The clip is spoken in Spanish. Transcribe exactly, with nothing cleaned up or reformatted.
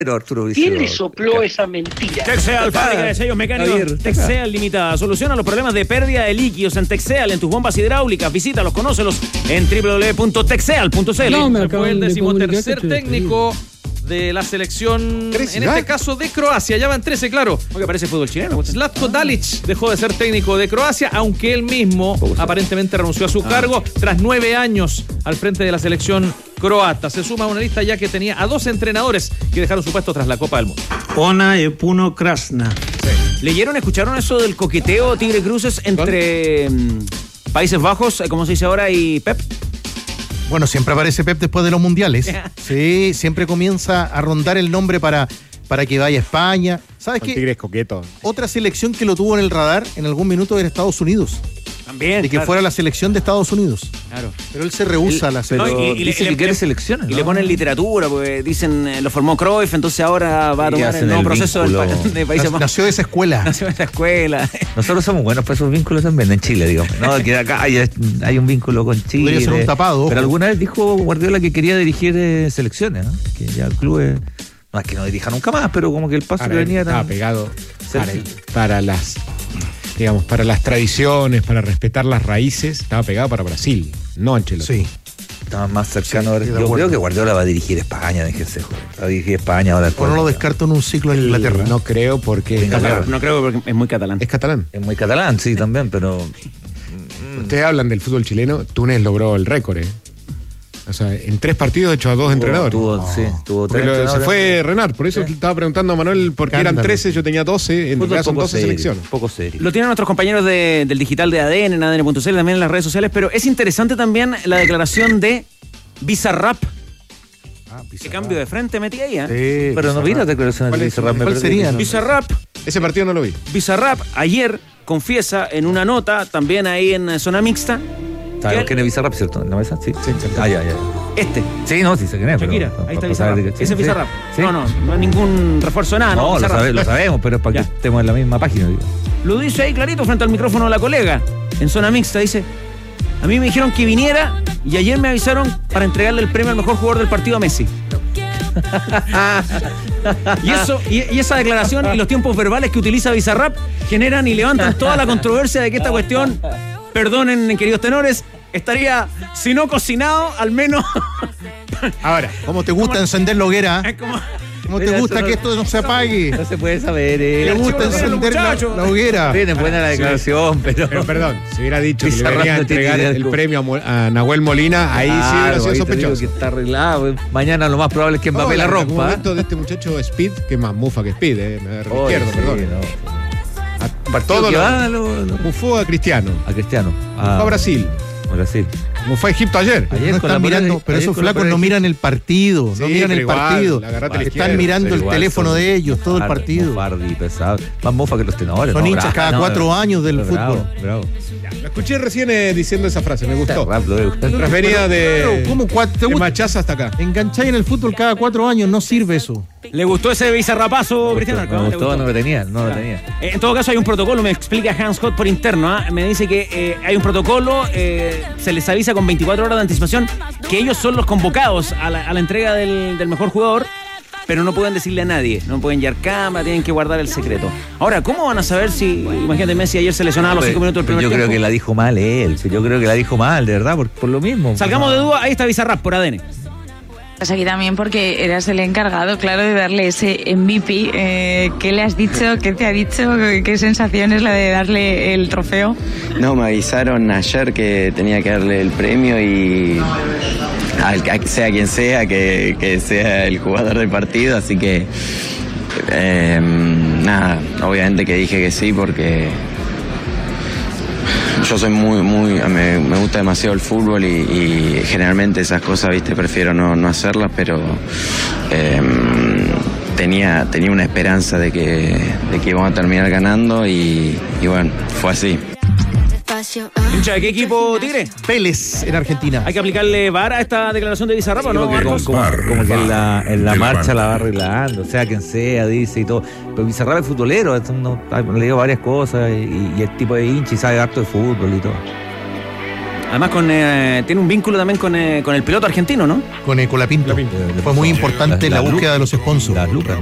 Arturo ¿Quién le sopló esa mentira? Texeal, fábrica de sellos mecánicos. Texeal Limitada. Soluciona los problemas de pérdida de líquidos en Texeal, en tus bombas hidráulicas. Visítalos, conócelos en doble u doble u doble u punto texeal punto c l. No, me fue el decimotercer técnico de la selección, ¿trece en ya? este caso de Croacia. Ya van trece, claro. Porque parece fútbol chileno. Zlatko Dalic dejó de ser técnico de Croacia, aunque él mismo aparentemente renunció a su cargo tras nueve años al frente de la selección croata. Se suma a una lista ya que tenía a dos entrenadores que dejaron su puesto tras la Copa del Mundo. Ona e Puno Krasna. Sí. ¿Leyeron, escucharon eso del coqueteo Tigre Cruces entre um, Países Bajos, como se dice ahora, y Pep? Bueno, siempre aparece Pep después de los mundiales. Sí, siempre comienza a rondar el nombre para, para que vaya a España. ¿Sabes qué? Tigres coqueto. Otra selección que lo tuvo en el radar en algún minuto era Estados Unidos. También. De que claro. fuera la selección de Estados Unidos. Claro. Pero él se rehúsa a la selección. Pero No, y- y dice le- que le- quiere le- selecciones, Y ¿no? le ponen literatura, porque dicen, eh, lo formó Cruyff, entonces ahora va a Y tomar hacen el nuevo el proceso del, vínculo. pa- de Países Bajos. Nació de esa escuela. Nació en la escuela. Nosotros somos buenos para esos vínculos también en Chile, digamos. No, que acá hay, hay un vínculo con Chile. Podría ser un tapado, Pero ojo. alguna vez dijo Guardiola que quería dirigir eh, selecciones, ¿no? Que ya el club es- no es que no dirija nunca más, pero como que el paso Para que él venía estaba tan... pegado para, Sí. para las, digamos, para las tradiciones, para respetar las raíces, estaba pegado para Brasil, no Ancelotti. Sí. Estaba más cercano. Sí, ahora. de Yo acuerdo. creo que Guardiola va a dirigir España, déjense joder. Va a dirigir España ahora. O no lo descarto en un ciclo en Inglaterra. No creo porque es Venga, No, catalán. no creo porque es muy catalán. Es catalán. Es muy catalán, sí, también, pero... Ustedes hablan del fútbol chileno, Túnez logró el récord, ¿eh? O sea, en tres partidos hecho a dos entrenadores. Tuvo, sí, tuvo Porque tres lo- se entrenadores. fue Renard, por eso Sí. estaba preguntando a Manuel por qué eran Escándalo. trece, yo tenía doce, en Fútbol realidad son poco doce serio, selecciones. Poco serio. Lo tienen nuestros compañeros de- del digital de A D N, en A D N punto C L, también en las redes sociales, pero es interesante también la declaración de Bizarrap. Ah, ¿Qué cambio de frente metí ahí, eh? Sí, Pero no vi las declaraciones ¿Cuál de es? Bizarrap, me ¿Cuál perdí. sería, no? Bizarrap, Ese partido no lo vi. Bizarrap ayer confiesa en una nota, también ahí en eh, Zona Mixta, ¿Sabes quién es Bizarrap, cierto? ¿En la mesa? Sí. Sí, sí. Ah, ya, ya. este, Sí, no, sí sé quién es. pero- Shakira, para- ahí está para Bizarrap. saber de qué- Ese es sí, Bizarrap. sí. No, no, no hay ningún refuerzo, nada, ¿no? No, lo, Bizarrap. sabe- lo sabemos, pero es para Ya. que estemos en la misma página, digo. Lo dice ahí clarito frente al micrófono de la colega, en Zona Mixta, dice: a mí me dijeron que viniera y ayer me avisaron para entregarle el premio al mejor jugador del partido a Messi. Y eso, y, y esa declaración y los tiempos verbales que utiliza Bizarrap generan y levantan toda la controversia de que esta cuestión, perdonen, queridos tenores, estaría, si no cocinado, al menos. Ahora, ¿Cómo te gusta encender la hoguera? Es como. ¿Cómo te Mira, gusta eso no- que esto no se apague? No se puede saber, ¿Te eh. gusta archivo de los encender la, muchachos. la hoguera? Bien, es buena la declaración, pero... pero perdón, si hubiera dicho que le Bizarrap venía a no tiene entregar idea de el cómo. premio a, Mo- a Nahuel Molina, ahí sí hubiera Claro, sido ahí te digo sospechoso. que está arreglado. eh. Mañana lo más probable es que Mbappé la En algún rompa. momento de este muchacho Speed, que es más mufa que Speed, eh, me agarró Oye, izquierdo, sí, perdón. no. A, Partido todo que lo- va, lo- lo- Mufó a Cristiano, a Cristiano. mufó a Brasil, A Brasil. mufó a Egipto ayer. Ayer No con la están moneda- mirando, pero ayer esos con la flacos moneda no de- miran el partido, no Sí, miran pero el igual, partido. la agarrate a la Están izquierda, mirando pero el igual teléfono son- de ellos, todo el Ar- partido. Mofardi, pesado. Más mofa que los tenedores. Son no, hinchas bravo, cada no, cuatro bravo. años del Bravo, fútbol. Bravo. Lo escuché recién eh, diciendo esa frase, me gustó. Rap, lo veo. Tras venida de, Pero, ¿cómo cuat- te de gusta? Machaza hasta acá. Engancháis en el fútbol cada cuatro años, no sirve eso. ¿Le gustó ese bizarrapazo, Cristiano? Me gustó, no lo tenía, no lo tenía. Eh, En todo caso hay un protocolo, me explica Hans Hot por interno, ¿ah? Me dice que eh, hay un protocolo, eh, se les avisa con veinticuatro horas de anticipación que ellos son los convocados a la, a la entrega del, del mejor jugador, pero no pueden decirle a nadie, no pueden llevar cámara, tienen que guardar el secreto. Ahora, ¿cómo van a saber si, imagínate, Messi ayer se lesionaba a los cinco minutos del primer Yo creo tiempo? que la dijo mal él. Yo creo que la dijo mal, de verdad, por, por lo mismo. Salgamos de duda, ahí está Bizarrap por A D N. Estás aquí también porque eras el encargado, claro, de darle ese M V P. Eh, ¿Qué le has dicho? ¿Qué te ha dicho? ¿Qué sensación es la de darle el trofeo? No, me avisaron ayer que tenía que darle el premio y al, a- sea quien sea, que, que sea el jugador del partido, así que eh, nada, obviamente que dije que sí porque yo soy muy, muy, me, me gusta demasiado el fútbol y, y generalmente esas cosas, viste, prefiero no, no hacerlas, pero eh, tenía, tenía una esperanza de que, de que íbamos a terminar ganando y, y bueno, fue así. Hincha, ¿de qué equipo, Tigre? Vélez en Argentina. ¿Hay que aplicarle vara a esta declaración de Bizarrap o no, Como, que- Marcos? como- como que en la, en la Del marcha bar. la va arreglando, sea quien sea, dice y todo. Pero Bizarrap es futbolero, es uno- ha leído varias cosas y, y el tipo de hincha y sabe harto de fútbol y todo. Además con eh, tiene un vínculo también con, eh, con el piloto argentino, ¿no? Con el Colapinto. Fue muy importante la, la, la búsqueda Lu- de los sponsors. Las lucas.